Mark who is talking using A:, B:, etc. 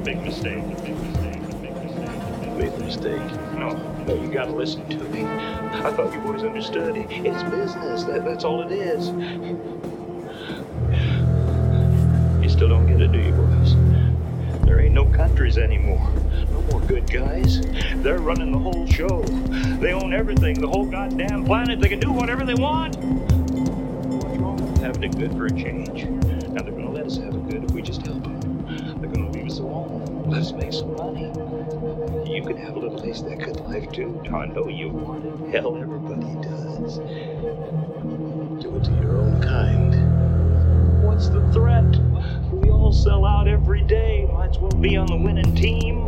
A: big mistake.
B: Made the mistake.
A: No, you gotta listen to me. I thought you boys understood. It's business. That's all it is. You still don't get it, do you, boys? There ain't no countries anymore. No more good guys. They're running the whole show. They own everything, the whole goddamn planet. They can do whatever they want. What's wrong with having it good for a change? Now they're gonna let us have it good if we just help them. They're gonna leave us alone. Let us make some money. You can have a little taste of that good life too. I know you want it. Hell, everybody does.
B: Do it to your own kind.
A: What's the threat? We all sell out every day. Might as well be on the winning team.